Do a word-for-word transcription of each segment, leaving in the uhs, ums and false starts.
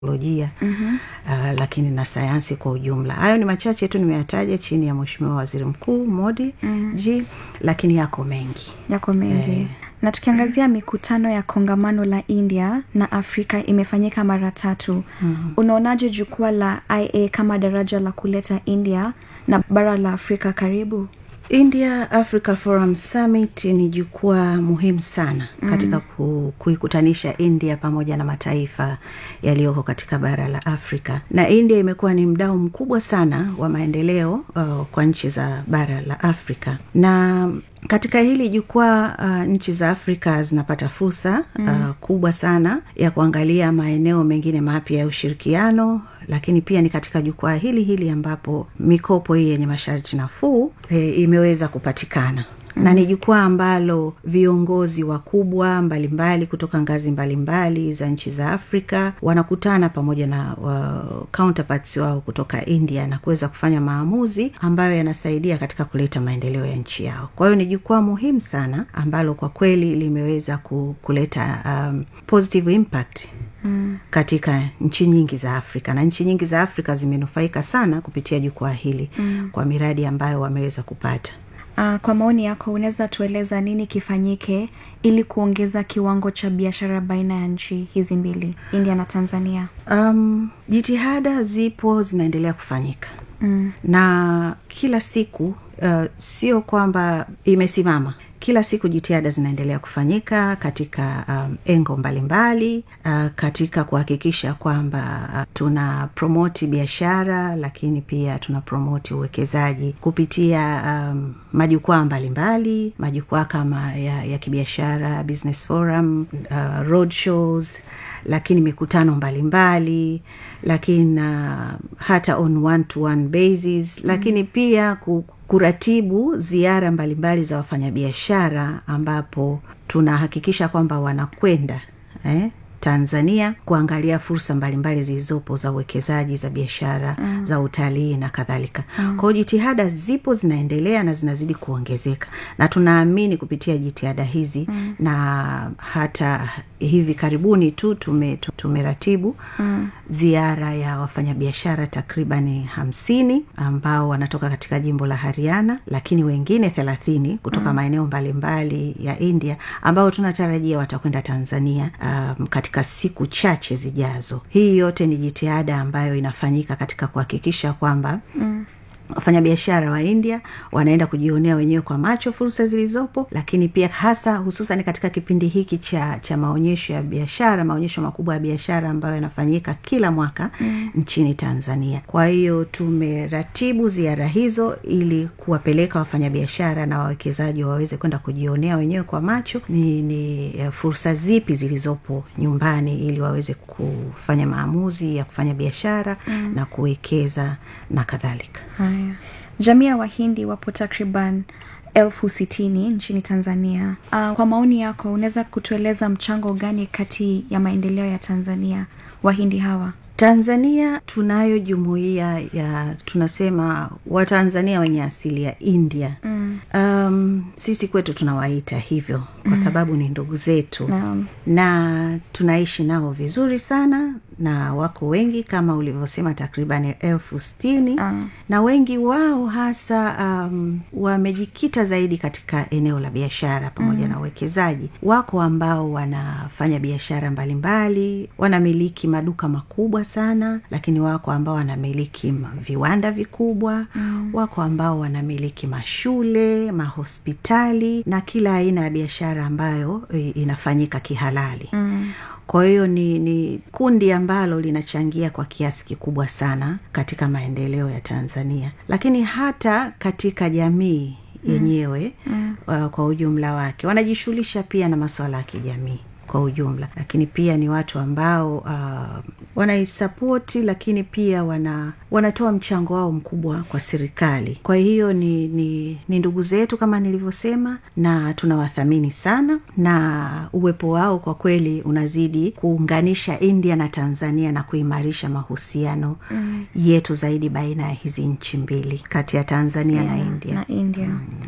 teknolojia mm-hmm. uh, lakini na sayansi kwa ujumla. Hayo ni machache tu nimeyataja chini ya Mheshimiwa Waziri Mkuu Modi mm-hmm. G, lakini yako mengi. Yako mengi. Eh. Na tukiangazia mikutano ya kongamano la India na Afrika imefanyika mara tatu. Mm-hmm. Unaonaje jukwaa la I A kama daraja la kuleta India na bara la Afrika karibu? India Africa Forum Summit ni jukwaa muhimu sana katika ku, kuikutanisha India pamoja na mataifa yaliyoko katika bara la Afrika. Na India imekuwa ni mdau mkubwa sana wa maendeleo uh, kwa nchi za bara la Afrika. Na katika hili jukwaa uh, nchi za Afrika zinapata fursa uh, mm. kubwa sana ya kuangalia maeneo mengine mapya ya ushirikiano, lakini pia ni katika jukwaa hili hili ambapo mikopo hii yenye masharti nafuu e, imeweza kupatikana. Mm. Na ni jukwaa ambalo viongozi wakubwa mbalimbali kutoka ngazi mbalimbali za nchi za Afrika wanakutana pamoja na uh, counterparts wao kutoka India na kuweza kufanya maamuzi ambayo yanasaidia katika kuleta maendeleo ya nchi yao. Kwa hiyo ni jukwaa muhimu sana ambalo kwa kweli limeweza kuleta um, positive impact Mm. katika nchi nyingi za Afrika, na nchi nyingi za Afrika zimenufaika sana kupitia jukwaa hili mm. kwa miradi ambayo wameweza kupata. Uh, kwa maoni yako unaweza tueleza nini kifanyike ili kuongeza kiwango cha biashara baina ya nchi hizi mbili, India na Tanzania? Um, jitihada zipo zinaendelea kufanyika. Mm. Na kila siku uh, sio kwamba imesimama. Kila siku jitihada zinaendelea kufanyika katika um, engo mbalimbali uh, katika kuhakikisha kwamba uh, tuna promote biashara, lakini pia tuna promote uwekezaji kupitia um, majukwaa mbalimbali, majukwaa kama ya, ya kibiashara, business forum, uh, road shows, lakini mikutano mbalimbali, lakini uh, hata on one to one basis, lakini mm. pia ku kuratibu ziara mbalimbali za wafanyabiashara ambapo tunahakikisha kwamba wanakwenda eh Tanzania kuangalia fursa mbalimbali zilizopo za uwekezaji, za biashara, mm. za utalii na kadhalika. Mm. Kwa hiyo jitihada zipo zinaendelea na zinazidi kuongezeka. Na tunaamini kupitia jitihada hizi mm. na hata hivi karibuni tu tume tumeratibu mm. ziara ya wafanyabiashara takriban hamsini ambao wanatoka katika jimbo la Haryana, lakini wengine thelathini kutoka mm. maeneo mbalimbali ya India ambao tunatarajia watakwenda Tanzania um, katika siku chache zijazo. Hii yote ni jitihada ambayo inafanyika katika kuhakikisha kwamba mm. wafanyabiashara wa India wanaenda kujionea wenyewe kwa macho fursa zilizopo, lakini pia hasa hususan katika kipindi hiki cha cha maonyesho ya biashara, maonyesho makubwa ya biashara ambayo yanafanyika kila mwaka mm. nchini Tanzania. Kwa hiyo tumeratibu ziara hizo ili kuwapeleka wafanyabiashara na wawekezaji waweze kwenda kujionea wenyewe kwa macho ni, ni fursa zipi zilizopo nyumbani ili waweze kufanya maamuzi ya kufanya biashara mm. na kuwekeza na kadhalika. Haya. Jamii ya Wahindi wapo takriban elfu sitini nchini Tanzania. Uh, kwa maoni yako unaweza kutueleza mchango gani kati ya maendeleo ya Tanzania Wahindi hawa? Tanzania tunayo jumuiya ya tunasema Watanzania wenye asili ya India. Mm. Um, sisi kwetu tunawaita hivyo kwa sababu ni ndugu zetu. Mm. Na tunaishi nao vizuri sana na wako wengi kama ulivyosema takriban elfu sitini. Mm. Na wengi wao hasa um, wamejikita zaidi katika eneo la biashara pamoja mm. na uwekezaji. Wako ambao wanafanya biashara mbalimbali, wanamiliki maduka makubwa sana, lakini wako ambao wanamiliki viwanda vikubwa, mm. wako ambao wanamiliki mashule, mahospitali na kila aina ya biashara ambayo inafanyika kihalali. Mm. Kwa hiyo ni, ni kundi ambalo linachangia kwa kiasi kikubwa sana katika maendeleo ya Tanzania, lakini hata katika jamii yenyewe mm. uh, kwa ujumla wake wanajishughulisha pia na masuala ya kijamii kwa ujumla, lakini pia ni watu ambao uh, wanaisapoti, lakini pia wana wanatoa mchango wao mkubwa kwa serikali. Kwa hiyo ni ni, ni ndugu zetu kama nilivyosema, na tunawathamini sana, na uwepo wao kwa kweli unazidi kuunganisha India na Tanzania na kuimarisha mahusiano mm. yetu zaidi baina ya hizi nchi mbili, kati ya Tanzania yeah, na India. Na India. Mm.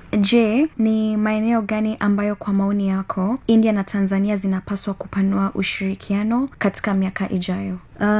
Je, ni maeneo gani ambayo kwa maoni yako India na Tanzania zinapaswa kupanua ushirikiano katika miaka ijayo? Uh,